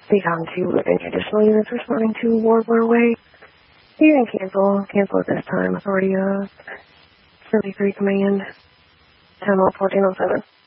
Be gone to any additional units responding to Warbler Way. You can cancel at this time. Authority 73 Command, 10-1407.